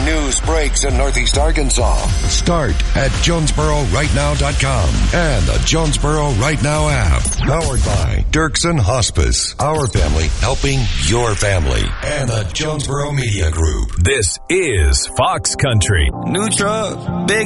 news breaks in Northeast Arkansas. Start at JonesboroRightNow.com and the Jonesboro Right Now app. Powered by Dirksen Hospice. Our family helping your family. And the Jonesboro Media Group. This is Fox Country. New truck, big